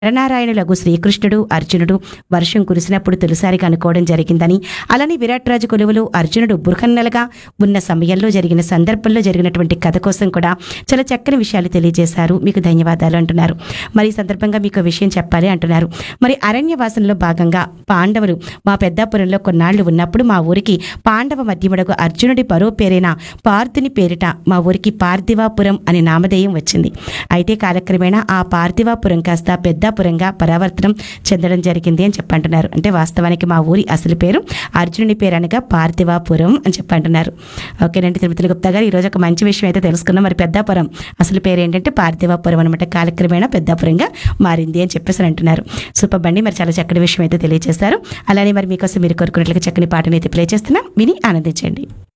నరనారాయణులకు శ్రీకృష్ణుడు అర్జునుడు వర్షం కురిసినప్పుడు తొలిసారిగా అనుకోవడం జరిగిందని, అలానే విరాట్ రాజు కొలువులో అర్జునుడు బృహన్నెలగా ఉన్న సమయంలో జరిగిన సందర్భంలో జరిగినటువంటి కథ కోసం కూడా చాలా చక్కని విషయాలు తెలియజేశారు. మీకు ధన్యవాదాలు అంటున్నారు. మరి ఈ సందర్భంగా మీకు విషయం చెప్పాలి అంటున్నారు. మరి అరణ్యవాసంలో భాగంగా పాండవులు మా పెద్దాపురంలో కొన్నాళ్లు ఉన్నప్పుడు మా ఊరికి పాండవ మధ్యముడకు అర్జునుడి పరో పేరైన పార్థుని పేరిట మా ఊరికి పార్థివాపురం అనే నామధేయం వచ్చింది. అయితే కాలక్రమేణా ఆ పార్థివాపురం కాస్త పెద్దాపురంగా పరావర్తనం చెందడం జరిగింది అని చెప్పంటున్నారు. అంటే వాస్తవానికి మా ఊరి అసలు పేరు అర్జునుడి పేరు అనగా పార్థివాపురం అని చెప్పంటున్నారు. ఓకేనండి తిరుపతి గుప్తా గారు, ఈరోజు ఒక మంచి విషయం అయితే తెలుసుకున్నాం. మరి పెద్దాపురం అసలు పేరు ఏంటంటే పార్థివాపురం అనమాట. కాలక్రమేణా పెద్దాపురంగా మారింది అని చెప్పేసి అంటున్నారు. సూపర్ బండి, మరి చాలా చక్కటి విషయం అయితే తెలియజేస్తారు. అలానే మరి మీకోసం మీరు కోరుకున్నట్లుగా చక్కని పాటను అయితే ప్లే చేస్తున్నాం, విని ఆనందించండి.